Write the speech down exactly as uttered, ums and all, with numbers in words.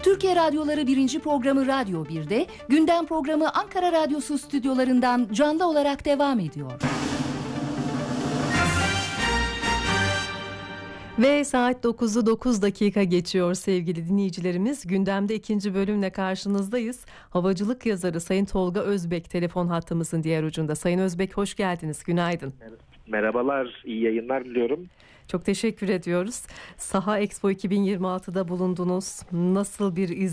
Türkiye Radyoları birinci programı Radyo bir'de, gündem programı Ankara Radyosu stüdyolarından canlı olarak devam ediyor. Ve saat dokuzu dokuz dakika geçiyor sevgili dinleyicilerimiz. Gündemde ikinci bölümle karşınızdayız. Havacılık yazarı Sayın Tolga Özbek telefon hattımızın diğer ucunda. Sayın Özbek, hoş geldiniz. Günaydın. Merhabalar, iyi yayınlar diliyorum. Çok teşekkür ediyoruz. Saha Expo iki bin yirmi altıda bulundunuz. Nasıl bir iz